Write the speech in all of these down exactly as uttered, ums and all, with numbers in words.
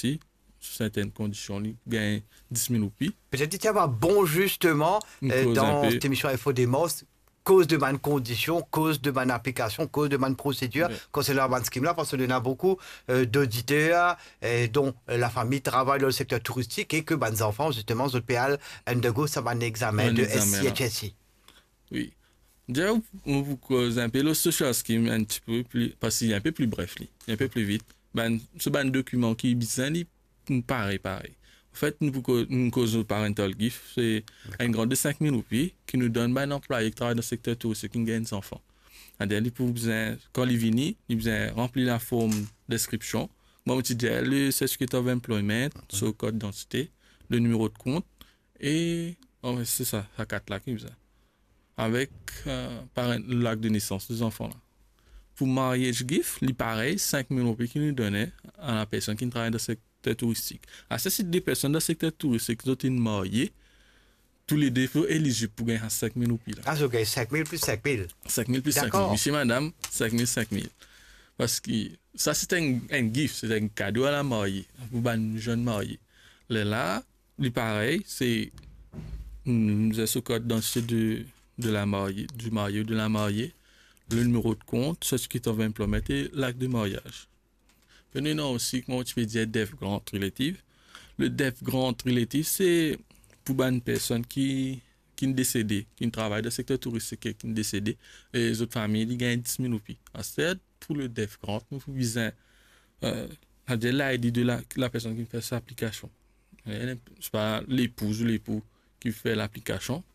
aussi, sous certaines conditions, il gagne dix mille roupies. Peut-être qu'il y a un bon justement euh, dans cette émission Infodemos, cause de bonnes conditions, cause de bonne application, cause de bonne procédure, oui. Concernant la scheme là, parce qu'il y en a beaucoup euh, d'auditeurs euh, dont euh, la famille travaille dans le secteur touristique et que les enfants, justement, sont payés undergo ça un examen un de S C H S I. Oui. Déjà, on vous cause un peu le social scheme un petit peu plus, parce qu'il est un peu plus bref, un peu plus vite. Ben, ce ban document qui est bizarre, pareil, pareil. En fait, nous nous causons parental gift, c'est un grand de cinq mille roupies qui nous donne un employé qui travaille dans le secteur touristique qui gagne des enfants. C'est-à-dire, quand il vient, il vient remplir la forme description. Moi, je dis le certificate of employment, sur le code d'identité, le numéro de compte, et oh, c'est ça, ça quatre là qui vient. Avec euh, l'acte de naissance des enfants là. Pour mariage gift, il pareil, cinq mille roupies qui nous donnait à la personne qui travaille dans le secteur touristique. À ce c'est des personnes dans le secteur touristique qui sont mariées, tous les deux sont éligibles pour gagner cinq mille roupies. Ah, ok, cinq mille plus cinq mille. cinq mille plus cinq mille. Monsieur, madame, cinq mille, cinq mille. Parce que ça, c'est un, un gift, c'est un cadeau à la mariée, pour une jeune mariée. Là, il pareil, c'est nous ce code d'identité de, de la mariée, du marié ou de la mariée, le numéro de compte, certificate of employment et l'acte de mariage. Puis nous avons aussi, comment tu peux dire, Deaf Grant Relative. Le Deaf Grant Relative, c'est pour une personne qui, qui est décédée, qui travaille dans le secteur touristique et qui est décédée, et les autres familles, ils gagnent dix mille roupies. Ensuite, pour le Deaf Grant, nous visons euh, l'I D de la, la personne qui fait cette application. C'est pas l'épouse ou l'époux qui fait l'application.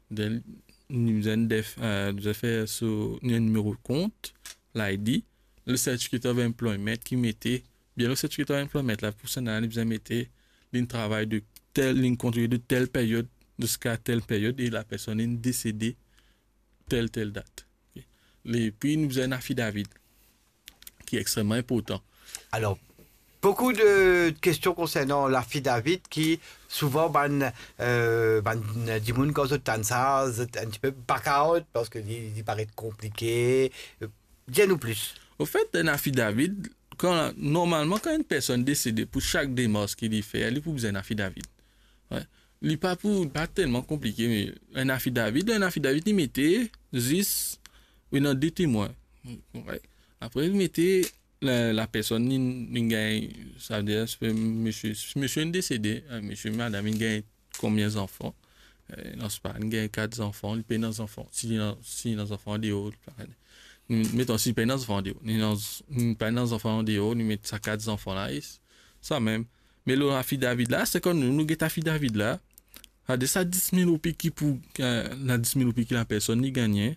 Nous avons fait sur un numéro de compte, l'I D, le certificate of employment qui mettait, bien le certificate of employment, là, pour ça, nous avons mis un travail de telle ligne contrôlée de telle période, jusqu'à telle période, et la personne est décédée telle, telle date. Okay. Et puis, nous avons un affidavit qui est extrêmement important. Alors, beaucoup de questions concernant l'affidavit qui souvent ban euh, ban du monde quand on ça un petit peu back out parce que il, il paraît compliqué. Dis-nous plus. Au fait, un affidavit, quand normalement quand une personne décède pour chaque démarche qu'il fait, elle pour besoin d'un affidavit. Ouais. Il n'est pas pour pas tellement compliqué mais un affidavit, un affidavit il mettait juste une des témoins. Ouais. Après il mettait La, la personne, il gagne, ça veut dire, monsieur, monsieur est décédé, monsieur, madame, il gagne combien d'enfants? Euh, non, c'est pas, il gagne quatre enfants, il paye nos enfants. Si il si nos enfants en dehors, mettons, si il paye nos enfants en dehors, il paye nos enfants en dehors, il met ça quatre enfants là, ça même. Mais le affidavit là, c'est quand nous, nous avons affidavit là, c'est ça dix mille roupies qui pour, la dix mille roupies qui la personne, il gagne.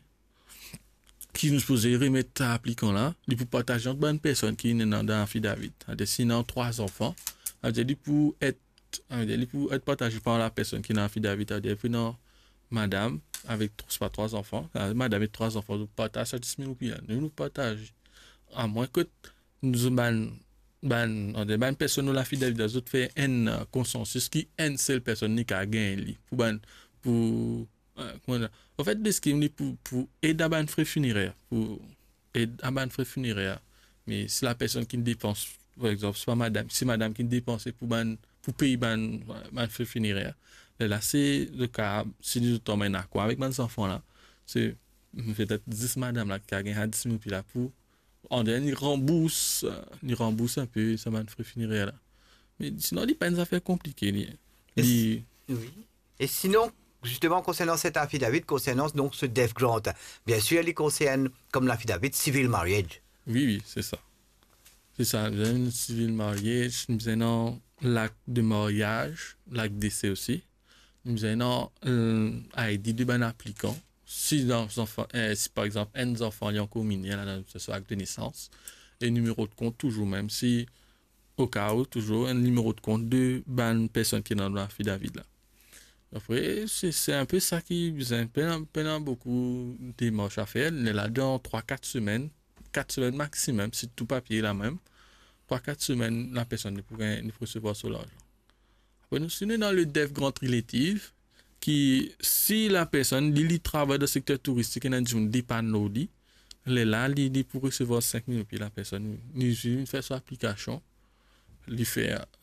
Qui nous posait remettre applicant là, il pour partager entre bonnes personnes qui sont dans l'affidavit. Sinon, trois enfants, il pour être, il pour être partagé par la personne qui est dans l'affidavit. Puis non, madame, avec pas trois enfants, madame avec trois enfants, nous partageons dix mille roupies. Nous nous partageons. À moins que nous ban, ban, des bonnes personnes dans l'affidavit, nous autres fait un consensus qui est une seule personne qui a gagné. Pour, pour, Euh, en fait, des schemes pour, pour aider à un frais funéraire, pour aider à un frais funéraire. Mais si la personne qui dépense, par exemple, c'est pas madame, c'est madame qui dépense pour, ban, pour payer un frais funéraire. Là, c'est le cas, si nous tombons à quoi avec mes enfants là, c'est peut-être dix madame là qui a gagné dix mille là pour, on dit, ils remboursent, ils remboursent un peu ça un frais funéraire là. Mais sinon, il n'y a pas une affaire compliquée. Oui. Et sinon, justement, concernant cet affidavit, concernant donc ce Deaf Grant, bien sûr, il concerne, comme l'affidavit, civil marriage. Oui, oui, c'est ça. C'est ça, nous avons civil marriage, nous avons l'acte de mariage, l'acte d'essai aussi. Nous avons un I D de bon applicant. Si, dans enfants, euh, si par exemple, un des enfants est encore mineur, là, ce soit acte de naissance, et numéro de compte toujours, même si, au cas où, toujours un numéro de compte de bonne personne qui est dans l'affidavit là. Après, c'est un peu ça qui vient pendant beaucoup de démarches à faire. On est là dans trois quatre semaines, quatre semaines maximum, si tout papier est là même. trois quatre semaines, la personne ne pourrait recevoir son argent. Après, nous sommes dans le Deaf Grant Relative, qui, si la personne, il travaille dans le secteur touristique, et n'a pas de elle est là, il pour recevoir cinq mille, puis la personne, il fait son application, il fait